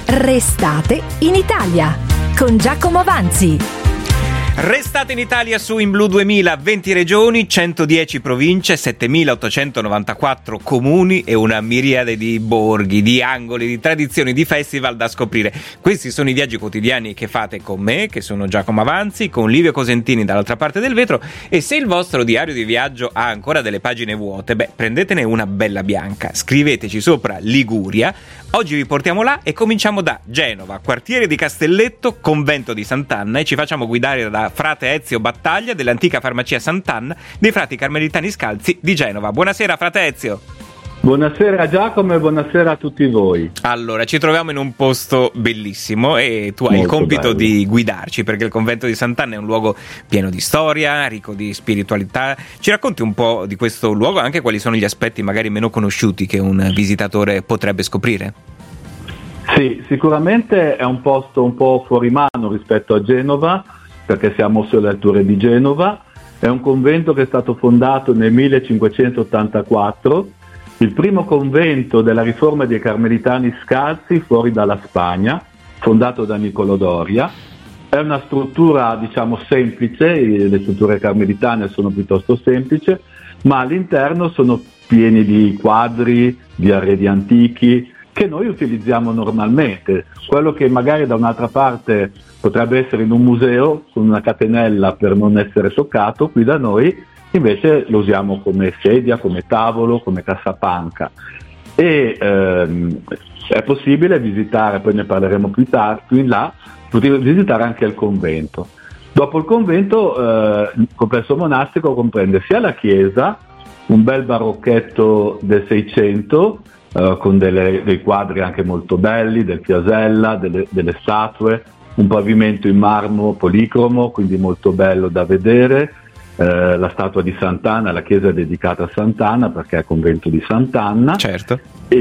Restate in Italia con Giacomo Avanzi. Restate in Italia su In Blu 2000, 20 regioni, 110 province, 7.894 comuni e una miriade di borghi, di angoli, di tradizioni, di festival da scoprire. Questi sono i viaggi quotidiani che fate con me, che sono Giacomo Avanzi, con Livio Cosentini dall'altra parte del vetro. E se il vostro diario di viaggio ha ancora delle pagine vuote, prendetene una bella bianca, scriveteci sopra Liguria. Oggi vi portiamo là e cominciamo da Genova, quartiere di Castelletto, convento di Sant'Anna, e ci facciamo guidare da frate Ezio Battaglia dell'antica farmacia Sant'Anna dei frati carmelitani scalzi di Genova. Buonasera frate Ezio. Buonasera Giacomo e buonasera a tutti voi. Allora, ci troviamo in un posto bellissimo e tu hai il compito di guidarci, perché il convento di Sant'Anna è un luogo pieno di storia, ricco di spiritualità. Ci racconti un po' di questo luogo, anche quali sono gli aspetti magari meno conosciuti che un visitatore potrebbe scoprire? Sì, sicuramente è un posto un po' fuori mano rispetto a Genova, perché siamo sulle alture di Genova. È un convento che è stato fondato nel 1584, il primo convento della riforma dei Carmelitani Scalzi fuori dalla Spagna, fondato da Niccolò Doria. È una struttura, diciamo, semplice, le strutture carmelitane sono piuttosto semplici, ma all'interno sono pieni di quadri, di arredi antichi, che noi utilizziamo normalmente. Quello che magari da un'altra parte potrebbe essere in un museo, con una catenella per non essere toccato, qui da noi invece lo usiamo come sedia, come tavolo, come cassapanca. E è possibile visitare, poi ne parleremo più in là, visitare anche il convento. Dopo il convento, il complesso monastico comprende sia la chiesa, un bel barocchetto del 600, con dei quadri anche molto belli, del Piasella, delle statue, un pavimento in marmo policromo, quindi molto bello da vedere, la statua di Sant'Anna, la chiesa è dedicata a Sant'Anna perché è il convento di Sant'Anna. Certo.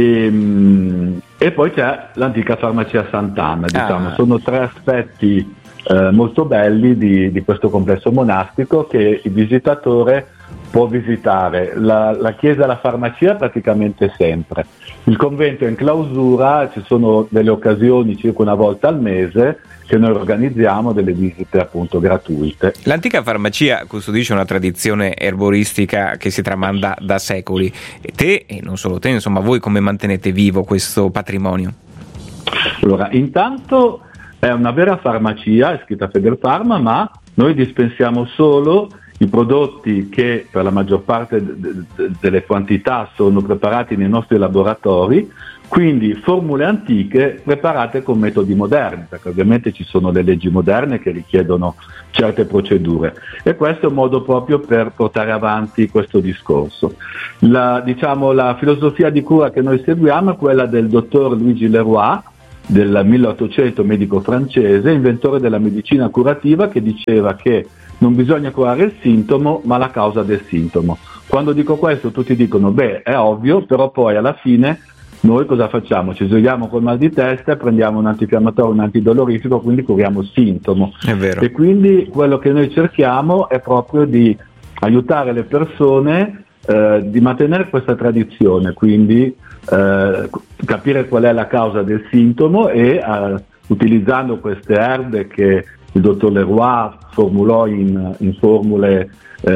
E poi c'è l'antica farmacia Sant'Anna, diciamo. Sono tre aspetti molto belli di questo complesso monastico che il visitatore può visitare. La chiesa e la farmacia praticamente sempre. Il convento è in clausura, ci sono delle occasioni circa una volta al mese che noi organizziamo, delle visite appunto gratuite. L'antica farmacia custodisce una tradizione erboristica che si tramanda da secoli. E te, e non solo te, insomma, voi come mantenete vivo questo patrimonio? Allora, intanto è una vera farmacia, è scritta Federfarma, ma noi dispensiamo solo i prodotti che per la maggior parte delle quantità sono preparati nei nostri laboratori, quindi formule antiche preparate con metodi moderni, perché ovviamente ci sono le leggi moderne che richiedono certe procedure, e questo è un modo proprio per portare avanti questo discorso. La filosofia di cura che noi seguiamo è quella del dottor Luigi Leroy, del 1800, medico francese, inventore della medicina curativa, che diceva che non bisogna curare il sintomo ma la causa del sintomo. Quando dico questo tutti dicono è ovvio, però poi alla fine noi cosa facciamo? Ci svegliamo col mal di testa e prendiamo un antinfiammatorio, un antidolorifico, quindi curiamo il sintomo. È vero. E quindi quello che noi cerchiamo è proprio di aiutare le persone, di mantenere questa tradizione, quindi capire qual è la causa del sintomo e utilizzando queste erbe che il dottor Leroy formulò in formule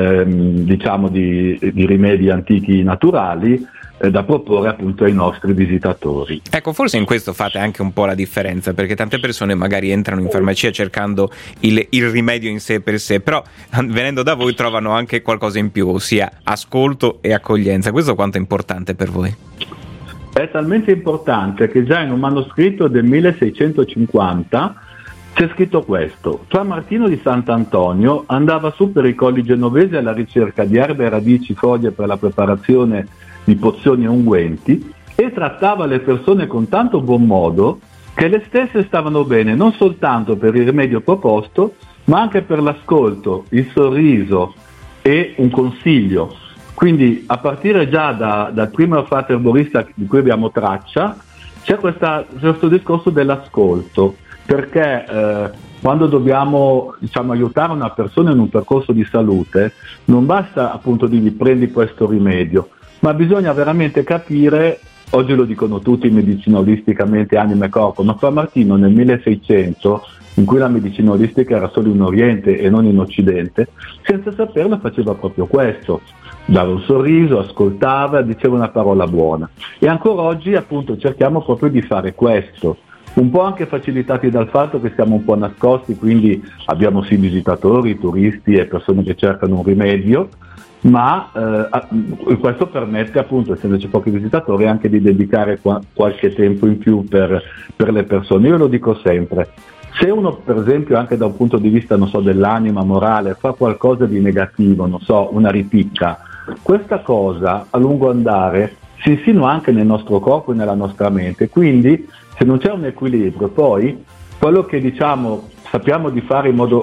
di rimedi antichi naturali da proporre appunto ai nostri visitatori. Ecco, forse in questo fate anche un po' la differenza, perché tante persone magari entrano in farmacia cercando il rimedio in sé per sé, però venendo da voi trovano anche qualcosa in più, ossia ascolto e accoglienza. Questo quanto è importante per voi? È talmente importante che già in un manoscritto del 1650 c'è scritto questo: Fra Martino di Sant'Antonio andava su per i colli genovesi alla ricerca di erbe, radici, foglie per la preparazione di pozioni e unguenti, e trattava le persone con tanto buon modo che le stesse stavano bene non soltanto per il rimedio proposto, ma anche per l'ascolto, il sorriso e un consiglio. Quindi a partire già dal primo frate erborista di cui abbiamo traccia c'è questo discorso dell'ascolto, perché quando dobbiamo aiutare una persona in un percorso di salute non basta appunto dirgli prendi questo rimedio, ma bisogna veramente capire oggi lo dicono tutti medicina olisticamente, anima e corpo, ma Fra Martino nel 1600, in cui la medicina olistica era solo in Oriente e non in Occidente, senza saperlo faceva proprio questo. Dava un sorriso, ascoltava, diceva una parola buona. E ancora oggi appunto cerchiamo proprio di fare questo, un po' anche facilitati dal fatto che siamo un po' nascosti, quindi abbiamo sì visitatori, turisti e persone che cercano un rimedio, ma questo permette appunto, essendoci pochi visitatori, anche di dedicare qualche tempo in più per le persone. Io lo dico sempre, se uno per esempio anche da un punto di vista, non so, dell'anima morale fa qualcosa di negativo, non so, una ripicca, questa cosa a lungo andare si insinua anche nel nostro corpo e nella nostra mente, quindi se non c'è un equilibrio, poi quello che diciamo sappiamo di fare in modo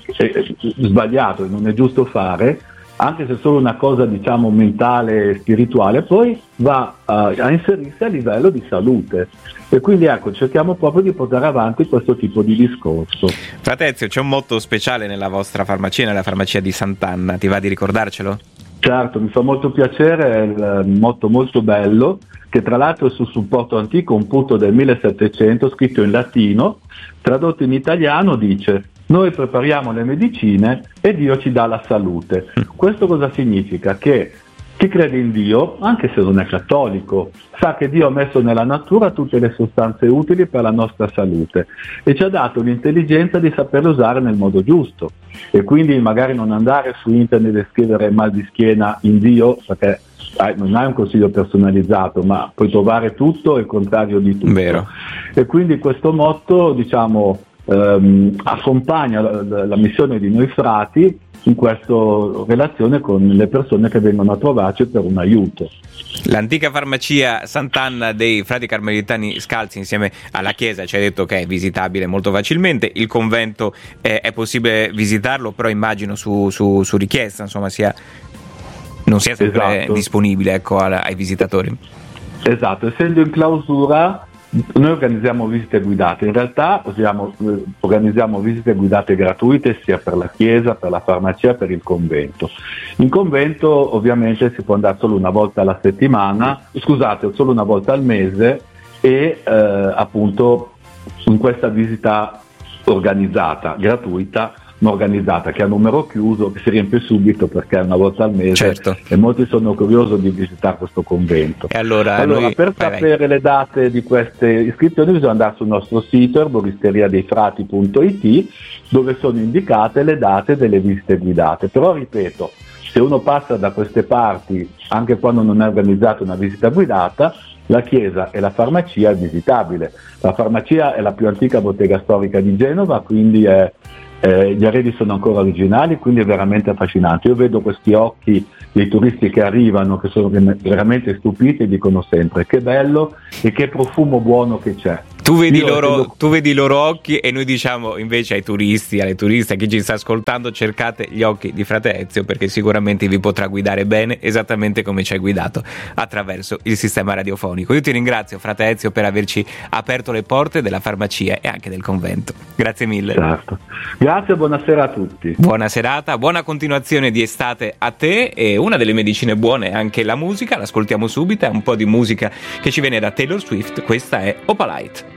sbagliato e non è giusto fare, anche se è solo una cosa diciamo mentale e spirituale, poi va a inserirsi a livello di salute. E quindi ecco, cerchiamo proprio di portare avanti questo tipo di discorso. Frate Ezio, c'è un motto speciale nella vostra farmacia, nella farmacia di Sant'Anna, ti va di ricordarcelo? Certo, mi fa molto piacere, è un motto molto bello, che tra l'altro è sul supporto antico, un punto del 1700, scritto in latino, tradotto in italiano dice: noi prepariamo le medicine e Dio ci dà la salute. Questo cosa significa? Che chi crede in Dio, anche se non è cattolico, sa che Dio ha messo nella natura tutte le sostanze utili per la nostra salute e ci ha dato l'intelligenza di saperle usare nel modo giusto. E quindi magari non andare su internet e scrivere mal di schiena in Dio, perché non hai un consiglio personalizzato, ma puoi trovare tutto e il contrario di tutto. Vero. E quindi questo motto, diciamo, accompagna la missione di noi frati in questa relazione con le persone che vengono a trovarci per un aiuto. L'antica farmacia Sant'Anna dei Frati Carmelitani Scalzi insieme alla chiesa ci ha detto che è visitabile molto facilmente. Il convento è possibile visitarlo, però immagino su richiesta, insomma non sia sempre esatto. disponibile, ecco, ai visitatori. Esatto, essendo in clausura noi organizziamo visite guidate, in realtà organizziamo visite guidate gratuite sia per la chiesa, per la farmacia, per il convento. In convento ovviamente si può andare solo una volta alla settimana, solo una volta al mese e appunto in questa visita organizzata, gratuita, ma organizzata, che ha numero chiuso, che si riempie subito perché è una volta al mese. Certo. E molti sono curiosi di visitare questo convento. E allora per sapere le date di queste iscrizioni bisogna andare sul nostro sito erboristeria-dei-frati.it, dove sono indicate le date delle visite guidate. Però ripeto, se uno passa da queste parti anche quando non è organizzata una visita guidata, la chiesa e la farmacia è visitabile. La farmacia è la più antica bottega storica di Genova, quindi gli arredi sono ancora originali, quindi è veramente affascinante. Io vedo questi occhi dei turisti che arrivano, che sono veramente stupiti e dicono sempre che bello e che profumo buono che c'è. Tu vedi i loro occhi e noi diciamo invece ai turisti, alle turiste, a chi ci sta ascoltando, cercate gli occhi di Frate Ezio, perché sicuramente vi potrà guidare bene, esattamente come ci hai guidato attraverso il sistema radiofonico. Io ti ringrazio, Frate Ezio, per averci aperto le porte della farmacia e anche del convento. Grazie mille. Certo. Grazie e buonasera a tutti. Buona serata, buona continuazione di estate a te. E una delle medicine buone è anche la musica, l'ascoltiamo subito, è un po' di musica che ci viene da Taylor Swift, questa è Opalite.